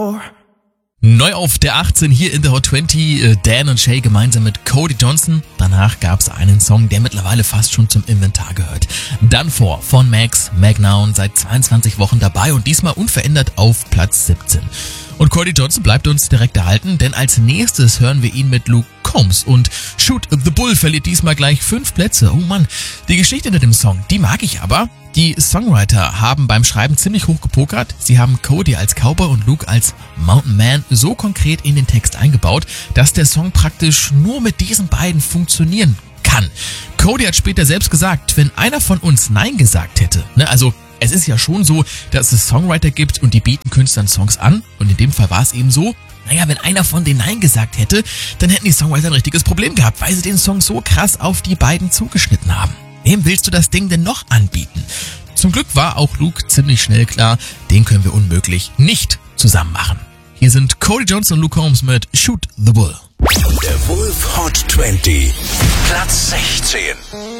more. Neu auf der 18 hier in der Hot 20, Dan und Shay gemeinsam mit Cody Johnson. Danach gab's einen Song, der mittlerweile fast schon zum Inventar gehört. Done For von Max Magnown, seit 22 Wochen dabei und diesmal unverändert auf Platz 17. Und Cody Johnson bleibt uns direkt erhalten, denn als nächstes hören wir ihn mit Luke Combs und Shoot the Bull verliert diesmal gleich 5 Plätze. Oh Mann, die Geschichte hinter dem Song, die mag ich aber. Die Songwriter haben beim Schreiben ziemlich hoch gepokert. Sie haben Cody als Cowboy und Luke als Mountain Man so konkret in den Text eingebaut, dass der Song praktisch nur mit diesen beiden funktionieren kann. Cody hat später selbst gesagt, wenn einer von uns Nein gesagt hätte, also es ist ja schon so, dass es Songwriter gibt und die bieten Künstlern Songs an. Und in dem Fall war es eben so, wenn einer von denen Nein gesagt hätte, dann hätten die Songwriter ein richtiges Problem gehabt, weil sie den Song so krass auf die beiden zugeschnitten haben. Wem willst du das Ding denn noch anbieten? Zum Glück war auch Luke ziemlich schnell klar, den können wir unmöglich nicht zusammen machen. Hier sind Cody Johnson und Luke Combs mit Shoot the Bull. Der Wolf Hot 20, Platz 16.